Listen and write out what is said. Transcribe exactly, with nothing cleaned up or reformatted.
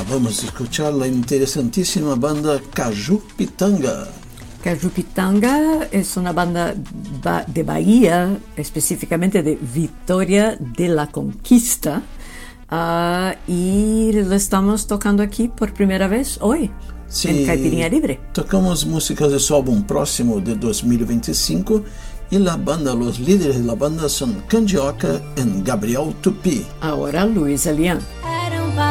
vamos a escuchar la interesantísima banda Caju Pitanga. Caju Pitanga es una banda de Bahía, específicamente de Vitória de la Conquista, uh, y lo estamos tocando aquí por primera vez hoy, sí, en Caipirinha Libre. Tocamos músicas de su álbum próximo de dos mil veinticinco y la banda, los líderes de la banda son Candioca y Gabriel Tupi. Ahora Luis Alian.